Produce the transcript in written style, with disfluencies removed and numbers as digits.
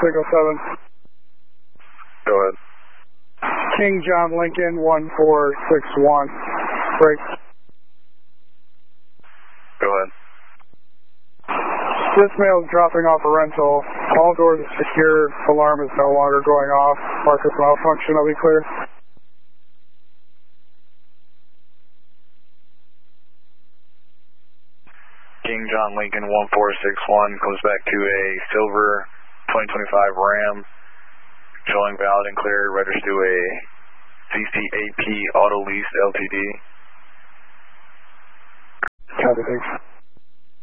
607. Go ahead. King John Lincoln 1461. Break. Go ahead. This male is dropping off a rental. All doors are secure. Alarm is no longer going off. Marcus malfunction. I'll be clear. King John Lincoln 1461 comes back to a silver 2025 Ram. Showing valid and clear. Registered to a CCAP Auto Lease Ltd. Copy, thanks.